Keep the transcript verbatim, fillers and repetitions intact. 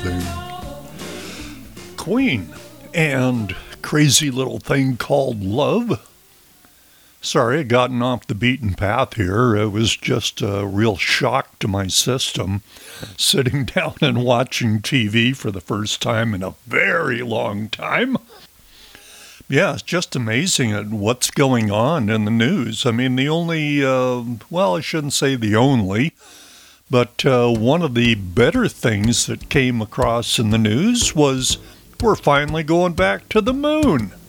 thing. Queen and Crazy Little Thing Called Love. Sorry, I've gotten off the beaten path here. It was just a real shock to my system, sitting down and watching T V for the first time in a very long time. Yeah, it's just amazing at what's going on in the news. I mean, the only, uh, well, I shouldn't say the only, but uh, one of the better things that came across in the news was we're finally going back to the moon.